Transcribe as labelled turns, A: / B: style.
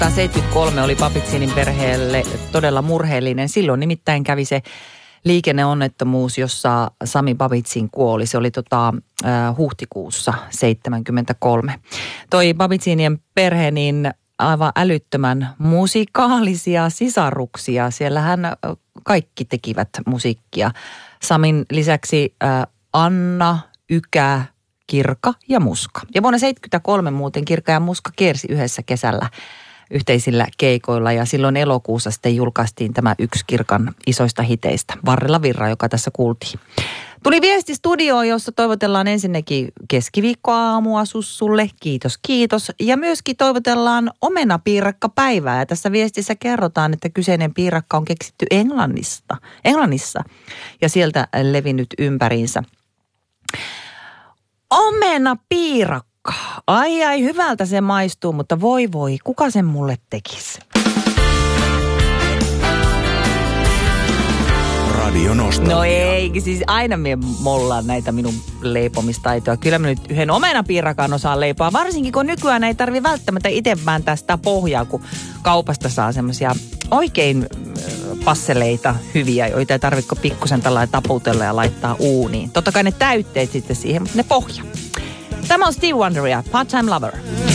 A: 1973 oli Babbittinin perheelle todella murheellinen. Silloin nimittäin kävi se liikenneonnettomuus, jossa Sami Babbittin kuoli. Se oli huhtikuussa 1973. Toi Babbittinien perhe, niin aivan älyttömän musikaalisia sisaruksia. Siellähän kaikki tekivät musiikkia. Samin lisäksi Anna, Ykä, Kirka ja Muska. Ja vuonna 1973 muuten Kirka ja Muska kiersi yhdessä kesällä yhteisillä keikoilla ja silloin elokuussa sitten julkaistiin tämä yksi Kirkan isoista hiteistä, Varrella virra, joka tässä kuultiin. Tuli viesti studioon, jossa toivotellaan ensinnäkin keskiviikkoaamua Sussulle, kiitos kiitos. Ja myöskin toivotellaan omenapiirakkapäivää ja tässä viestissä kerrotaan, että kyseinen piirakka on keksitty Englannissa ja sieltä levinnyt ympäriinsä. Omenapiirakka. Ai, hyvältä se maistuu, mutta voi, kuka sen mulle tekisi?
B: Radio Nostalgia.
A: No ei, siis aina me mollaan näitä minun leipomistaitoja. Kyllä mä nyt yhden omenapiirakan osaan leipoa, varsinkin kun nykyään ei tarvi välttämättä itse vääntää sitä pohjaa, kun kaupasta saa semmoisia oikein passeleita hyviä, joita ei tarvitse pikkusen tällainen taputella ja laittaa uuniin. Totta kai ne täytteet sitten siihen, mutta ne pohja. Tämä on Stevie Wonder ja Part-Time Lover.